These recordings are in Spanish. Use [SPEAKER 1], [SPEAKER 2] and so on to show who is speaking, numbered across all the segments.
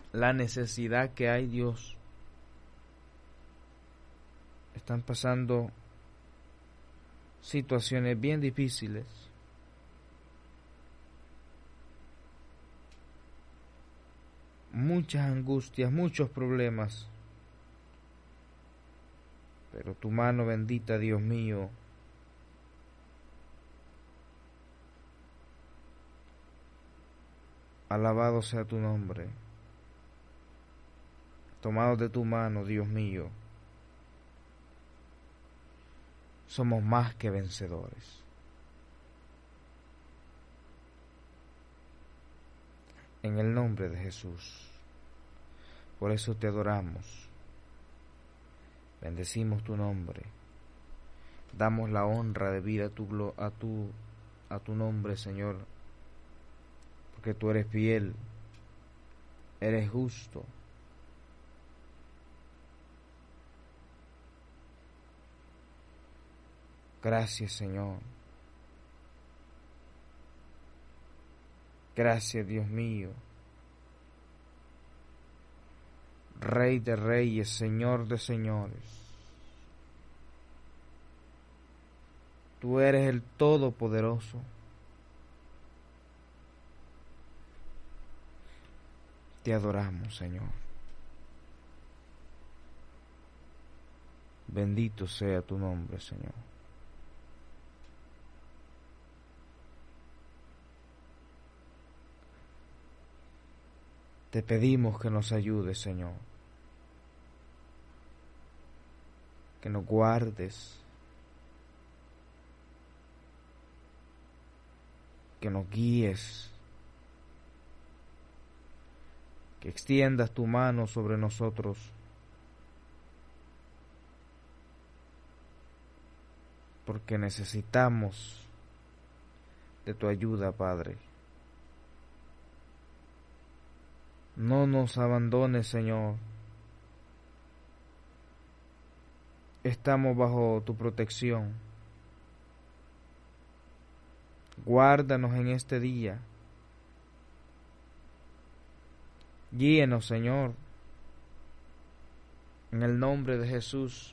[SPEAKER 1] la necesidad que hay, Dios. Están pasando situaciones bien difíciles. Muchas angustias, muchos problemas. Pero tu mano bendita, Dios mío, alabado sea tu nombre. Tomados de tu mano, Dios mío, somos más que vencedores. En el nombre de Jesús. Por eso te adoramos. Bendecimos tu nombre. Damos la honra debida a tu nombre, Señor. Porque tú eres fiel. Eres justo. Gracias, Señor. Gracias, Dios mío. Rey de reyes, Señor de señores. Tú eres el Todopoderoso. Te adoramos, Señor. Bendito sea tu nombre, Señor. Te pedimos que nos ayudes, Señor, que nos guardes, que nos guíes, que extiendas tu mano sobre nosotros, porque necesitamos de tu ayuda, Padre. No nos abandones, Señor. Estamos bajo tu protección. Guárdanos en este día. Guíenos, Señor. En el nombre de Jesús.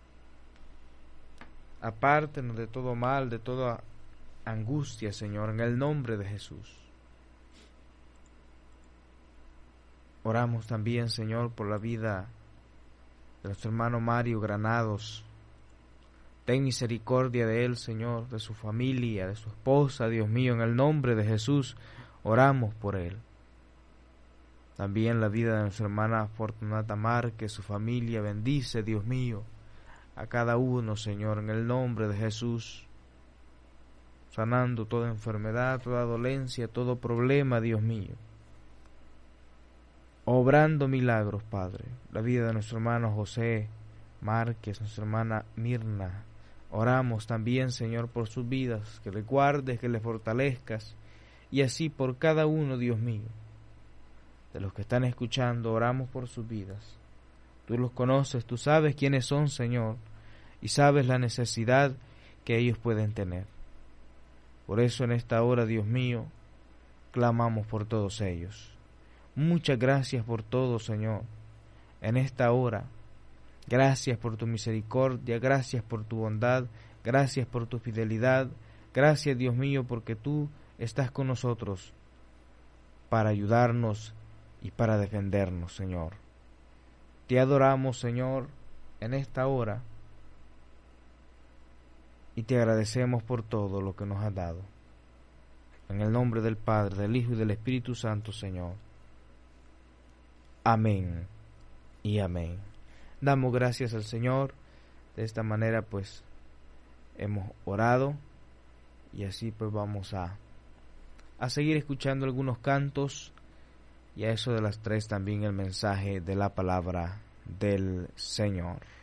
[SPEAKER 1] Apártenos de todo mal, de toda angustia, Señor, en el nombre de Jesús. Oramos también, Señor, por la vida de nuestro hermano Mario Granados. Ten misericordia de él, Señor, de su familia, de su esposa, Dios mío, en el nombre de Jesús, oramos por él. También la vida de nuestra hermana Fortunata Márquez, su familia, bendice, Dios mío, a cada uno, Señor, en el nombre de Jesús, sanando toda enfermedad, toda dolencia, todo problema, Dios mío. Obrando milagros, Padre. La vida de nuestro hermano José Márquez, nuestra hermana Mirna. Oramos también, Señor, por sus vidas, que les guardes, que les fortalezcas, y así por cada uno, Dios mío, de los que están escuchando, oramos por sus vidas. Tú los conoces, tú sabes quiénes son, Señor, y sabes la necesidad que ellos pueden tener. Por eso en esta hora, Dios mío, clamamos por todos ellos. Muchas gracias por todo, Señor, en esta hora. Gracias por tu misericordia, gracias por tu bondad, gracias por tu fidelidad. Gracias, Dios mío, porque tú estás con nosotros para ayudarnos y para defendernos, Señor. Te adoramos, Señor, en esta hora y te agradecemos por todo lo que nos has dado. En el nombre del Padre, del Hijo y del Espíritu Santo, Señor. Amén y amén. Damos gracias al Señor. De esta manera pues hemos orado y así pues vamos a seguir escuchando algunos cantos y a eso de las 3 también el mensaje de la palabra del Señor.